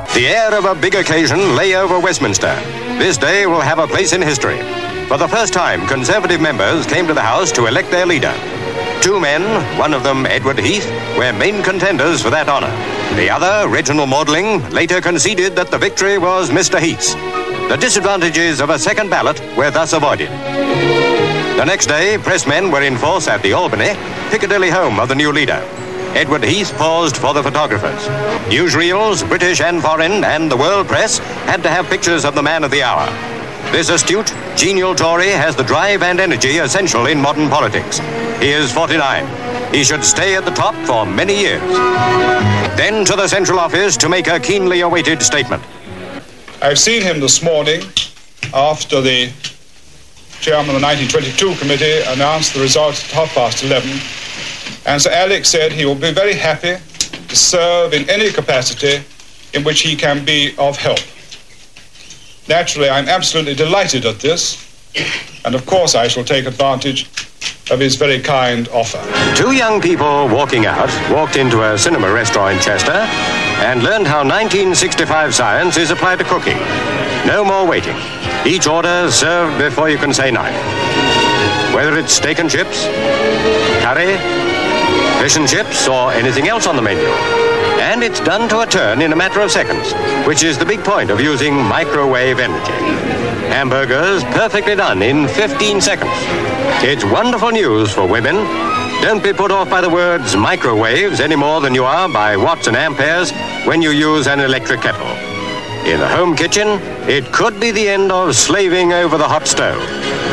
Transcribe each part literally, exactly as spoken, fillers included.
The air of a big occasion lay over Westminster. This day will have a place in history. For the first time, Conservative members came to the House to elect their leader. Two men, one of them Edward Heath, were main contenders for that honour. The other, Reginald Maudling, later conceded that the victory was Mister Heath's. The disadvantages of a second ballot were thus avoided. The next day, pressmen were in force at the Albany, Piccadilly home of the new leader. Edward Heath paused for the photographers. Newsreels, British and foreign, and the world press had to have pictures of the man of the hour. This astute, genial Tory has the drive and energy essential in modern politics. He is forty-nine. He should stay at the top for many years. Then to the Central Office to make a keenly awaited statement. I've seen him this morning after the chairman of the nineteen twenty-two committee announced the results at half past eleven. And Sir Alex said he will be very happy to serve in any capacity in which he can be of help. Naturally, I'm absolutely delighted at this, and of course I shall take advantage of his very kind offer. Two young people walking out walked into a cinema restaurant in Chester and learned how nineteen sixty-five science is applied to cooking. No more waiting. Each order served before you can say knife. Whether it's steak and chips, curry, fish and chips, or anything else on the menu. And it's done to a turn in a matter of seconds, which is the big point of using microwave energy. Hamburgers perfectly done in fifteen seconds. It's wonderful news for women. Don't be put off by the words microwaves any more than you are by watts and amperes when you use an electric kettle. In the home kitchen, it could be the end of slaving over the hot stove.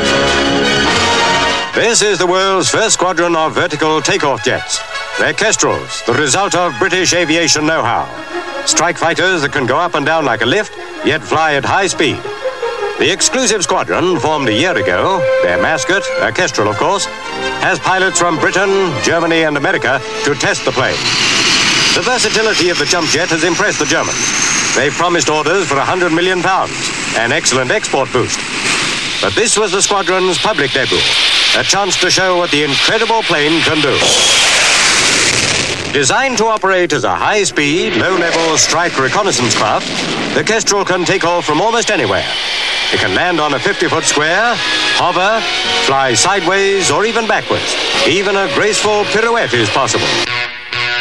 This is the world's first squadron of vertical takeoff jets. They're Kestrels, the result of British aviation know-how. Strike fighters that can go up and down like a lift, yet fly at high speed. The exclusive squadron, formed a year ago, their mascot, a Kestrel of course, has pilots from Britain, Germany and America to test the plane. The versatility of the jump jet has impressed the Germans. They've promised orders for one hundred million pounds, an excellent export boost. But this was the squadron's public debut, a chance to show what the incredible plane can do. Designed to operate as a high-speed, low-level strike reconnaissance craft, the Kestrel can take off from almost anywhere. It can land on a fifty-foot square, hover, fly sideways or even backwards. Even a graceful pirouette is possible.